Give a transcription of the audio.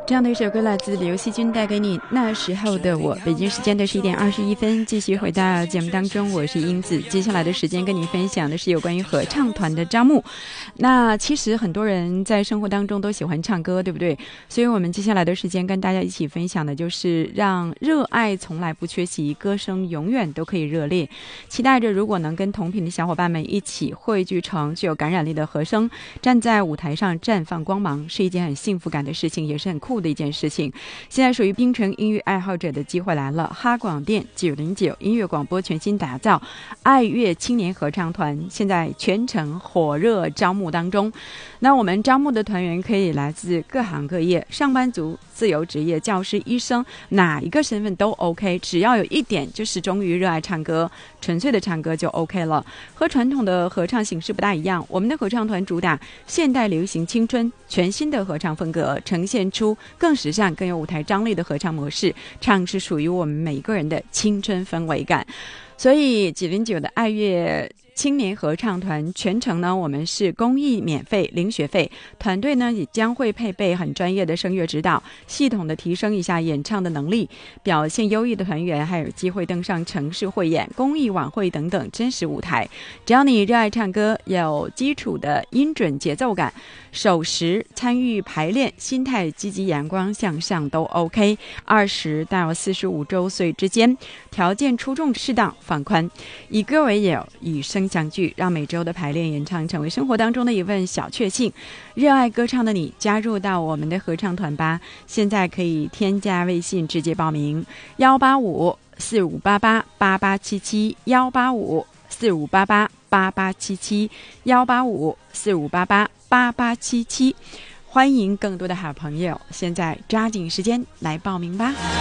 这样的一首歌来自刘惜君，带给你那时候的我。北京时间的11点21分，继续回到节目当中，我是英子。接下来的时间跟你分享的是有关于合唱团的招募。那其实很多人在生活当中都喜欢唱歌，对不对？所以我们接下来的时间跟大家一起分享的就是让热爱从来不缺席，歌声永远都可以热烈。期待着如果能跟同频的小伙伴们一起汇聚成具有感染力的和声，站在舞台上绽放光芒，是一件很幸福感的事情，也是很酷的一件事情。现在属于槟城音乐爱好者的机会来了，哈广电909音乐广播全新打造爱乐青年合唱团，现在全程火热招募当中。那我们招募的团员可以来自各行各业，上班族、自由职业、教师、医生，哪一个身份都 OK， 只要有一点就是忠于热爱唱歌，纯粹的唱歌就 OK 了。和传统的合唱形式不大一样，我们的合唱团主打现代流行青春，全新的合唱风格，呈现出更时尚更有舞台张力的合唱模式，唱是属于我们每一个人的青春氛围感。所以909的爱乐青年合唱团全程呢，我们是公益免费零学费，团队呢也将会配备很专业的声乐指导，系统的提升一下演唱的能力，表现优异的团员还有机会登上城市汇演、公益晚会等等真实舞台。只要你热爱唱歌，有基础的音准节奏感，守时参与排练，心态积极阳光向上都 OK。 20到45周岁之间，条件出众适当放宽，以歌为友，以声相聚，让每周的排练演唱成为生活当中的一份小确幸。热爱歌唱的你，加入到我们的合唱团吧！现在可以添加微信直接报名18545888877 18545888877 18545888877。欢迎更多的好朋友，现在抓紧时间来报名吧。